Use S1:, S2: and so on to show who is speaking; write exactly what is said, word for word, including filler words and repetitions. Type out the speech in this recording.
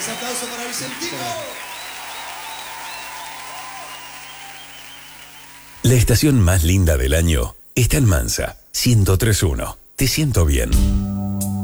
S1: Ese aplauso para Vicentino.
S2: La estación más linda del año está en Mansa, ciento tres punto uno. Te siento bien.